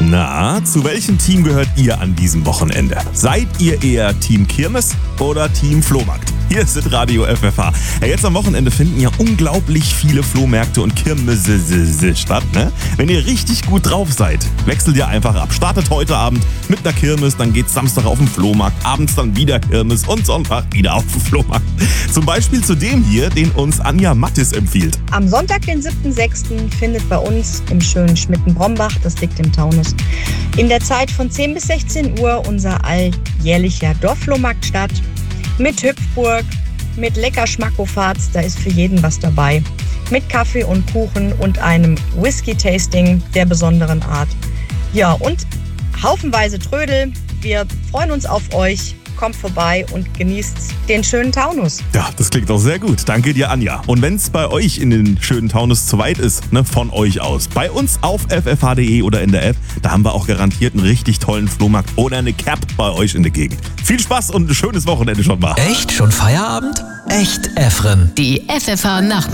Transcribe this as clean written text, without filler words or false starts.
Na, zu welchem Team gehört ihr an diesem Wochenende? Seid ihr eher Team Kirmes oder Team Flohmarkt? Hier ist Radio FFH. Ja, jetzt am Wochenende finden ja unglaublich viele Flohmärkte und Kirmesse statt, ne? Wenn ihr richtig gut drauf seid, wechselt ihr einfach ab. Startet heute Abend mit einer Kirmes, dann geht's Samstag auf den Flohmarkt, abends dann wieder Kirmes und Sonntag wieder auf den Flohmarkt. Zum Beispiel zu dem hier, den uns Anja Mattis empfiehlt. Am Sonntag, den 7.6. findet bei uns im schönen Schmitten-Brombach, das liegt im Taunus, in der Zeit von 10 bis 16 Uhr unser alljährlicher Dorfflohmarkt statt. Mit Hüpfburg, mit lecker Schmackofatz, da ist für jeden was dabei. Mit Kaffee und Kuchen und einem Whisky-Tasting der besonderen Art. Ja, und haufenweise Trödel. Wir freuen uns auf euch. Kommt vorbei und genießt den schönen Taunus. Ja, das klingt doch sehr gut. Danke dir, Anja. Und wenn es bei euch in den schönen Taunus zu weit ist, ne, von euch aus, bei uns auf ffh.de oder in der App, da haben wir auch garantiert einen richtig tollen Flohmarkt oder eine Cap bei euch in der Gegend. Viel Spaß und ein schönes Wochenende schon mal. Echt? Schon Feierabend? Echt, Efren? Die FFH Nacht.